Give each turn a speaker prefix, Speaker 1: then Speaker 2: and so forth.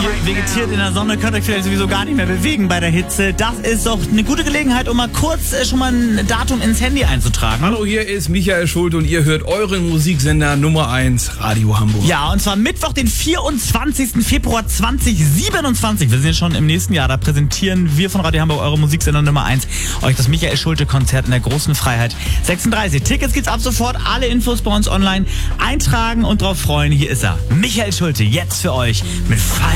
Speaker 1: Ihr vegetiert in der Sonne, könnt euch vielleicht sowieso gar nicht mehr bewegen bei der Hitze. Das ist doch eine gute Gelegenheit, um mal kurz schon mal ein Datum ins Handy einzutragen.
Speaker 2: Hallo, hier ist Michael Schulte und ihr hört euren Musiksender Nummer 1, Radio Hamburg.
Speaker 1: Ja, und zwar Mittwoch, den 24. Februar 2027. Wir sind jetzt schon im nächsten Jahr. Da präsentieren wir von Radio Hamburg, eure Musiksender Nummer 1, euch das Michael Schulte-Konzert in der großen Freiheit 36. Tickets gibt's ab sofort. Alle Infos bei uns online. Eintragen und drauf freuen. Hier ist er. Michael Schulte, jetzt für euch mit